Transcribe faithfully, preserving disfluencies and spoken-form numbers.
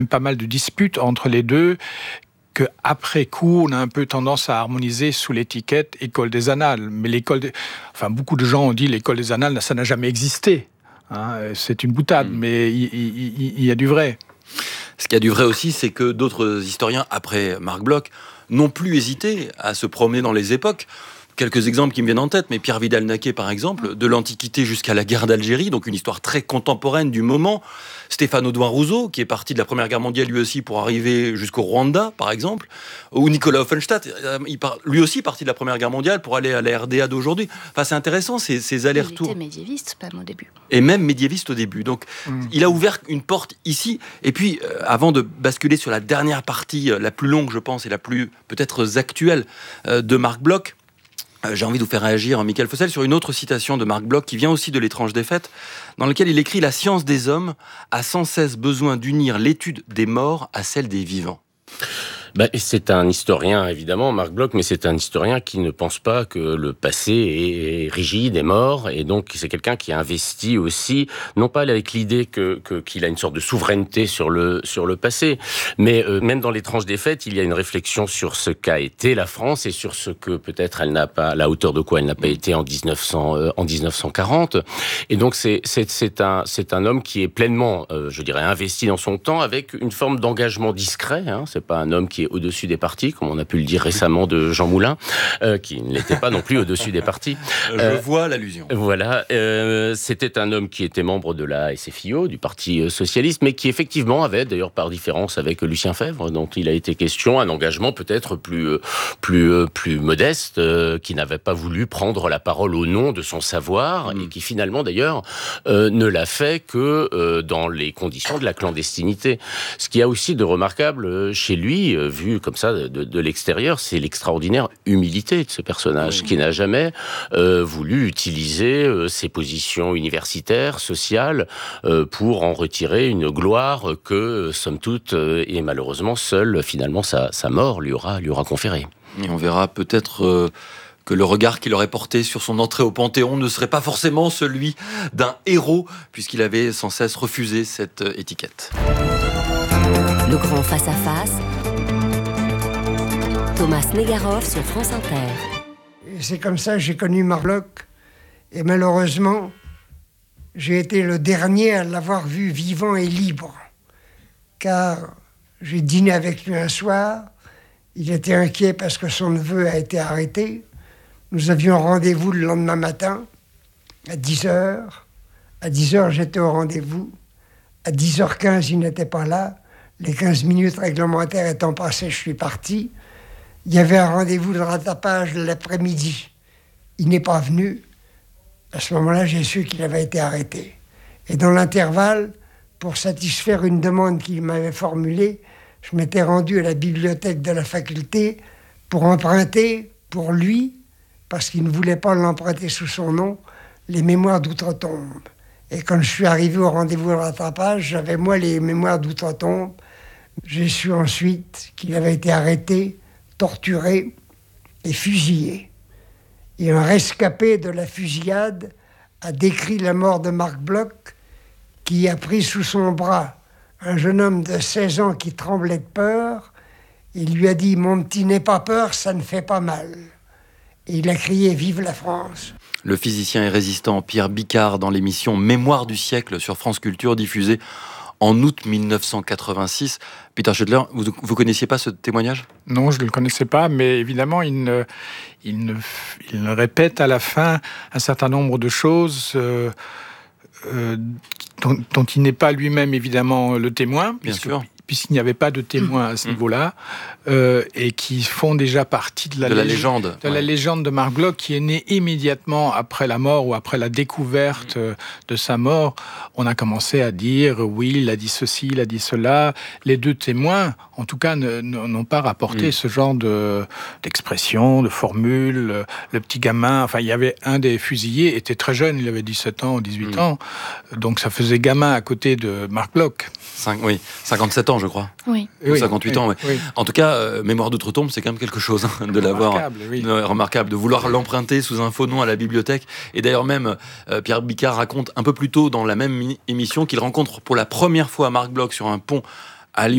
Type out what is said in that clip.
pas mal de disputes entre les deux, qu'après coup, on a un peu tendance à harmoniser sous l'étiquette École des Annales. Mais l'école des... Enfin, beaucoup de gens ont dit l'École des Annales, ça n'a jamais existé. Hein, c'est une boutade, mmh. mais il, il, il y a du vrai. Ce qu'il y a du vrai aussi, c'est que d'autres historiens, après Marc Bloch, n'ont plus hésité à se promener dans les époques. Quelques exemples qui me viennent en tête, mais Pierre Vidal-Naquet, par exemple, de l'Antiquité jusqu'à la guerre d'Algérie, donc une histoire très contemporaine du moment. Stéphane Audouin-Rousseau, qui est parti de la Première Guerre mondiale lui aussi pour arriver jusqu'au Rwanda, par exemple. Ou Nicolas Offenstadt, il part, lui aussi parti de la Première Guerre mondiale pour aller à la R D A d'aujourd'hui. Enfin, c'est intéressant, ces, ces allers-retours. Il était médiéviste, même au début. Et même médiéviste au début. Donc, mmh. il a ouvert une porte ici. Et puis, euh, avant de basculer sur la dernière partie, euh, la plus longue, je pense, et la plus peut-être actuelle euh, de Marc Bloch, j'ai envie de vous faire réagir, Michael Fossel, sur une autre citation de Marc Bloch qui vient aussi de L'étrange défaite, dans laquelle il écrit « La science des hommes a sans cesse besoin d'unir l'étude des morts à celle des vivants ». Bah, c'est un historien, évidemment, Marc Bloch, mais c'est un historien qui ne pense pas que le passé est rigide, est mort, et donc c'est quelqu'un qui a investi aussi, non pas avec l'idée que, que, qu'il a une sorte de souveraineté sur le, sur le passé, mais euh, même dans L'étrange défaite, il y a une réflexion sur ce qu'a été la France et sur ce que peut-être elle n'a pas, la hauteur de quoi elle n'a pas été en dix-neuf cents, euh, en dix-neuf cent quarante. Et donc c'est, c'est, c'est, un, c'est un homme qui est pleinement, euh, je dirais, investi dans son temps avec une forme d'engagement discret, hein. C'est pas un homme qui est au-dessus des partis, comme on a pu le dire récemment de Jean Moulin, euh, qui ne l'était pas non plus au-dessus des partis. Euh, Je vois l'allusion. Voilà, euh, c'était un homme qui était membre de la S F I O, du Parti socialiste, mais qui effectivement avait, d'ailleurs par différence avec Lucien Febvre, dont il a été question, un engagement peut-être plus, plus, plus modeste, euh, qui n'avait pas voulu prendre la parole au nom de son savoir, mmh. et qui finalement d'ailleurs euh, ne l'a fait que euh, dans les conditions de la clandestinité. Ce qu'il y a aussi de remarquable chez lui, euh, vu comme ça de, de l'extérieur, c'est l'extraordinaire humilité de ce personnage, oui. qui n'a jamais euh, voulu utiliser euh, ses positions universitaires, sociales, euh, pour en retirer une gloire que, somme toute, euh, et malheureusement, seule, finalement, sa, sa mort lui aura, lui aura conféré. Et on verra peut-être... Euh... que le regard qu'il aurait porté sur son entrée au Panthéon ne serait pas forcément celui d'un héros, puisqu'il avait sans cesse refusé cette étiquette. Le grand face-à-face, Thomas Negaroff sur France Inter. Et c'est comme ça que j'ai connu Marc Bloch, et malheureusement, j'ai été le dernier à l'avoir vu vivant et libre, car j'ai dîné avec lui un soir, il était inquiet parce que son neveu a été arrêté. Nous avions rendez-vous le lendemain matin, à dix heures. À dix heures, j'étais au rendez-vous. À dix heures quinze, il n'était pas là. Les quinze minutes réglementaires étant passées, je suis parti. Il y avait un rendez-vous de rattrapage l'après-midi. Il n'est pas venu. À ce moment-là, j'ai su qu'il avait été arrêté. Et dans l'intervalle, pour satisfaire une demande qu'il m'avait formulée, je m'étais rendu à la bibliothèque de la faculté pour emprunter, pour lui, parce qu'il ne voulait pas l'emprunter sous son nom, les mémoires d'outre-tombe. Et quand je suis arrivé au rendez-vous de rattrapage, j'avais moi les mémoires d'outre-tombe. J'ai su ensuite qu'il avait été arrêté, torturé et fusillé. Et un rescapé de la fusillade a décrit la mort de Marc Bloch, qui a pris sous son bras un jeune homme de seize ans qui tremblait de peur. Il lui a dit « Mon petit, n'aie pas peur, ça ne fait pas mal ». Et il a crié « Vive la France ». Le physicien et résistant Pierre Bicard dans l'émission Mémoire du siècle sur France Culture, diffusée en août mille neuf cent quatre-vingt-six. Peter Schöttler, vous ne connaissiez pas ce témoignage ? Non, je ne le connaissais pas, mais évidemment, il, ne, il, ne, il ne répète à la fin un certain nombre de choses euh, euh, dont, dont il n'est pas lui-même évidemment le témoin. Bien puisque, sûr. Puisqu'il n'y avait pas de témoin à ce mmh. niveau-là, euh, et qui font déjà partie de la, de la lég- légende, de ouais. la légende de Marc Bloch, qui est née immédiatement après la mort ou après la découverte mmh. de sa mort. On a commencé à dire oui, il a dit ceci, il a dit cela. Les deux témoins, en tout cas, ne, ne, n'ont pas rapporté mmh. ce genre de, d'expression, de formule. Le petit gamin, enfin, il y avait un des fusillés, était très jeune, il avait dix-sept ans ou dix-huit mmh. ans, donc ça faisait gamin à côté de Marc Bloch. Cinq, oui, cinquante-sept ans, je crois. Oui. Ou cinquante-huit oui, ans, oui. oui. En tout cas, euh, Mémoire d'outre-tombe, c'est quand même quelque chose hein, de l'avoir. Remarquable, oui. euh, remarquable, de vouloir l'emprunter sous un faux nom à la bibliothèque. Et d'ailleurs même, euh, Pierre Bicard raconte un peu plus tôt dans la même émission qu'il rencontre pour la première fois Marc Bloch sur un pont